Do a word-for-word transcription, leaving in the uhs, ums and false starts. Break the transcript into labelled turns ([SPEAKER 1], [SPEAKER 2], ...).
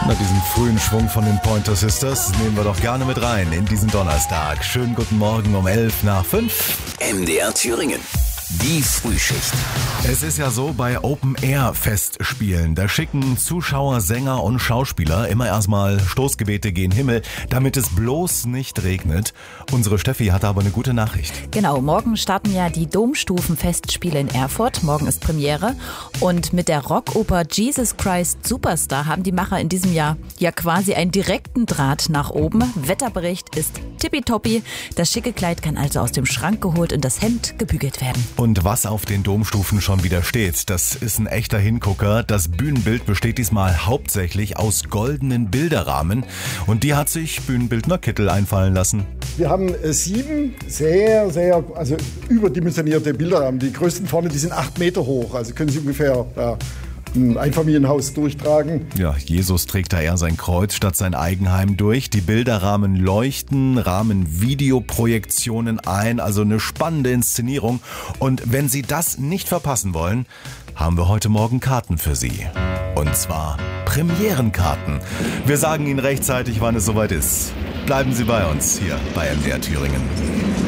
[SPEAKER 1] Na, diesen frühen Schwung von den Pointer Sisters nehmen wir doch gerne mit rein in diesen Donnerstag. Schönen guten Morgen um elf nach fünf.
[SPEAKER 2] M D R Thüringen. Die Frühschicht.
[SPEAKER 1] Es ist ja so, bei Open-Air-Festspielen, da schicken Zuschauer, Sänger und Schauspieler immer erstmal Stoßgebete gen Himmel, damit es bloß nicht regnet. Unsere Steffi hatte aber eine gute Nachricht.
[SPEAKER 3] Genau, morgen starten ja die Domstufenfestspiele in Erfurt. Morgen ist Premiere. Und mit der Rockoper Jesus Christ Superstar haben die Macher in diesem Jahr ja quasi einen direkten Draht nach oben. Wetterbericht ist tippitoppi. Das schicke Kleid kann also aus dem Schrank geholt und das Hemd gebügelt werden.
[SPEAKER 1] Und was auf den Domstufen schon wieder steht, das ist ein echter Hingucker. Das Bühnenbild besteht diesmal hauptsächlich aus goldenen Bilderrahmen. Und die hat sich Bühnenbildner Kittel einfallen lassen.
[SPEAKER 4] Wir haben äh, sieben sehr, sehr also überdimensionierte Bilderrahmen. Die größten vorne, die sind acht Meter hoch. Also können Sie ungefähr ja, ein Einfamilienhaus durchtragen.
[SPEAKER 1] Ja, Jesus trägt da eher sein Kreuz statt sein Eigenheim durch. Die Bilderrahmen leuchten, rahmen Videoprojektionen ein, also eine spannende Inszenierung. Und wenn Sie das nicht verpassen wollen, haben wir heute Morgen Karten für Sie. Und zwar Premierenkarten. Wir sagen Ihnen rechtzeitig, wann es soweit ist. Bleiben Sie bei uns hier bei M D R Thüringen.